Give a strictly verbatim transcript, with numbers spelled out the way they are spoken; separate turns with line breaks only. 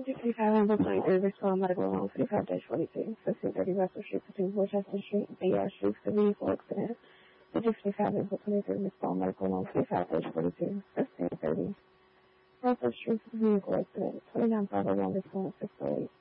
fifty-five Amble twenty-three, Bristol Medical Along fifty-five forty-two, fifteen thirty Russell Street between Worcester Street and B R Street for vehicle accident. fifty-five Amble twenty-three, Bristol Medical Along fifty-five forty-two, fifteen thirty Russell Street for vehicle accident. twenty-nine five oh one, Bristol six oh eight.